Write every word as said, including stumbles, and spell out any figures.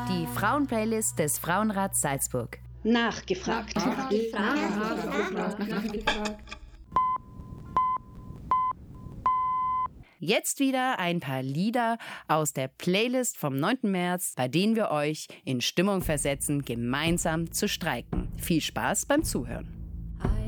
Die Frauenplaylist des Frauenrats Salzburg. Nachgefragt. Nachgefragt. Nachgefragt. Jetzt wieder ein paar Lieder aus der Playlist vom neunten März, bei denen wir euch in Stimmung versetzen, gemeinsam zu streiken. Viel Spaß beim Zuhören.